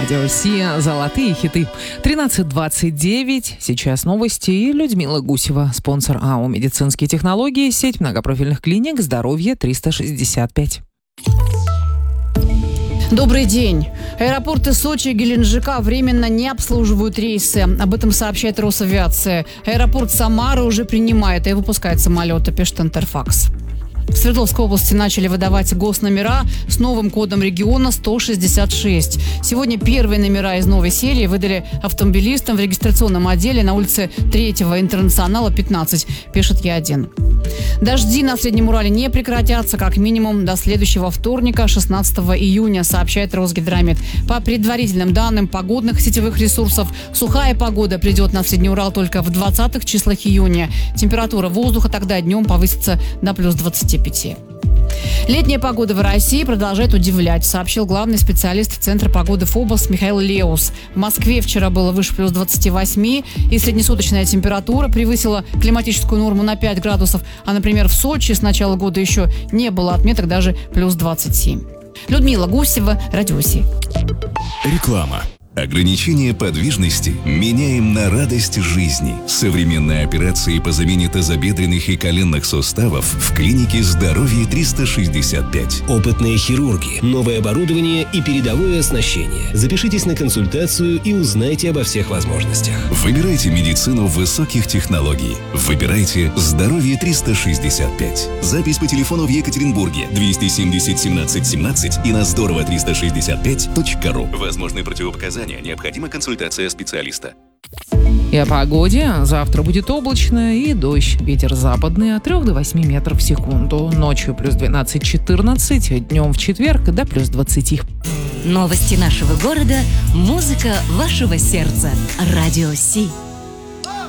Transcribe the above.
Радио Си. Золотые хиты. 13:29. Сейчас новости. И Людмила Гусева, спонсор АО «Медицинские технологии», сеть многопрофильных клиник «Здоровье 365». Добрый день. Аэропорты Сочи и Геленджика временно не обслуживают рейсы. Об этом сообщает Росавиация. Аэропорт Самары уже принимает и выпускает самолеты, пишет Интерфакс. В Свердловской области начали выдавать госномера с новым кодом региона 166. Сегодня первые номера из новой серии выдали автомобилистам в регистрационном отделе на улице 3-го Интернационала, 15, пишет Е1. Дожди на Среднем Урале не прекратятся как минимум до следующего вторника, 16 июня, сообщает Росгидромет. По предварительным данным погодных сетевых ресурсов, сухая погода придет на Средний Урал только в 20-х числах июня. Температура воздуха тогда днем повысится до плюс 25. Летняя погода в России продолжает удивлять, сообщил главный специалист Центра погоды ФОБОС Михаил Леус. В Москве вчера было выше плюс 28, и среднесуточная температура превысила климатическую норму на 5 градусов, а, например, в Сочи с начала года еще не было отметок даже плюс 27. Людмила Гусева, Радио Си. Реклама. Ограничение подвижности меняем на радость жизни. Современные операции по замене тазобедренных и коленных суставов в клинике «Здоровье 365». Опытные хирурги, новое оборудование и передовое оснащение. Запишитесь на консультацию и узнайте обо всех возможностях. Выбирайте медицину высоких технологий. Выбирайте «Здоровье 365». Запись по телефону в Екатеринбурге 270 17 17 и на здорово365.ру. Возможны противопоказания. Необходима консультация специалиста. И о погоде. Завтра будет облачно и дождь. Ветер западный от 3 до 8 метров в секунду. Ночью плюс 12-14, днем в четверг до плюс 20. Новости нашего города, музыка вашего сердца. Радио Си.